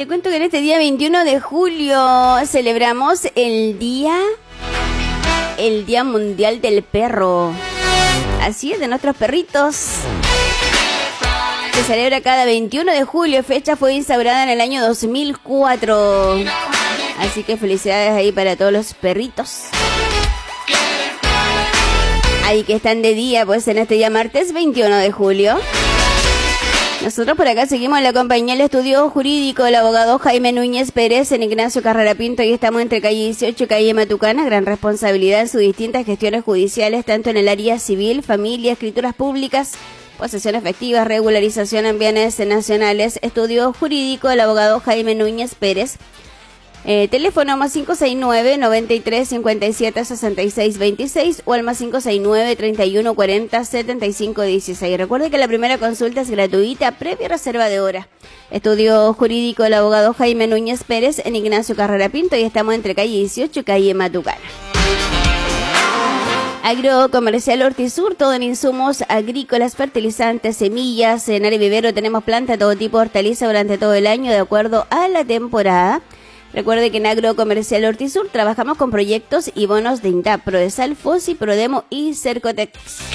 le cuento que en este día 21 de julio celebramos el Día Mundial del Perro. Así es, de nuestros perritos. Se celebra cada 21 de julio, fecha fue instaurada en el año 2004. Así que felicidades ahí para todos los perritos. Ahí que están de día, pues en este día martes 21 de julio. Nosotros por acá seguimos en la compañía del estudio jurídico del abogado Jaime Núñez Pérez en Ignacio Carrera Pinto y estamos entre calle 18 y calle Matucana. Gran responsabilidad en sus distintas gestiones judiciales, tanto en el área civil, familia, escrituras públicas, posesión efectiva, regularización en bienes nacionales. Estudio jurídico del abogado Jaime Núñez Pérez. Teléfono más 569-93-57-66-26 o al más 569-3140-75-16. Recuerde que la primera consulta es gratuita, previa reserva de hora. Estudio jurídico del abogado Jaime Núñez Pérez en Ignacio Carrera Pinto y estamos entre calle 18 y calle Matucana. Agrocomercial Hortisur, todo en insumos agrícolas, fertilizantes, semillas. En área vivero tenemos planta de todo tipo de hortaliza durante todo el año de acuerdo a la temporada. Recuerde que en Agrocomercial Hortisur trabajamos con proyectos y bonos de INDAP, Prodesal, FOSI, Prodemo y Cercotec.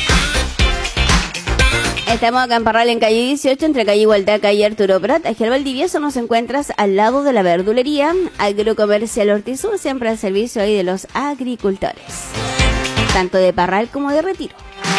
Estamos acá en Parral, en calle 18, entre calle Igualdad, calle Arturo Prat. Aquí al Valdivieso nos encuentras al lado de la verdulería. Agrocomercial Hortisur, siempre al servicio ahí de los agricultores, tanto de Parral como de Retiro.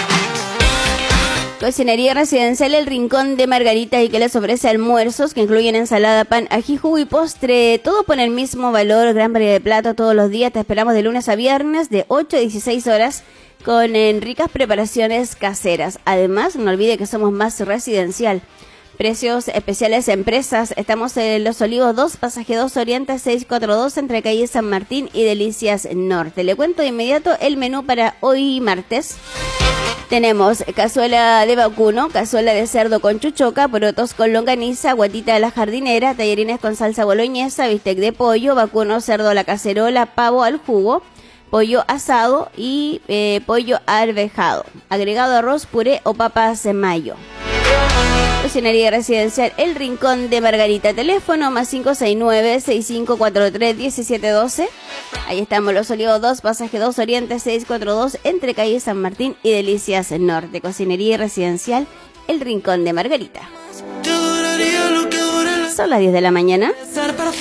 Cocinería residencial El Rincón de Margarita y que les ofrece almuerzos que incluyen ensalada, pan, ají, jugo y postre. Todo por el mismo valor, gran variedad de platos todos los días. Te esperamos de lunes a viernes de 8 a 16 horas con ricas preparaciones caseras. Además, no olvide que somos más residencial. Precios especiales empresas. Estamos en Los Olivos 2, pasaje 2 Oriente 642 entre calle San Martín y Delicias Norte. Le cuento de inmediato el menú para hoy martes. Tenemos cazuela de vacuno, cazuela de cerdo con chuchoca, porotos con longaniza, guatita de la jardinera, tallarines con salsa boloñesa, bistec de pollo, vacuno, cerdo a la cacerola, pavo al jugo, pollo asado y pollo arvejado. Agregado arroz, puré o papas en mayo. Cocinería residencial El Rincón de Margarita. Teléfono más 569-6543-1712. Ahí estamos, Los Olivos 2, pasaje 2 Oriente 642 entre calle San Martín y Delicias Norte. Cocinería residencial El Rincón de Margarita. Son las 10 de la mañana.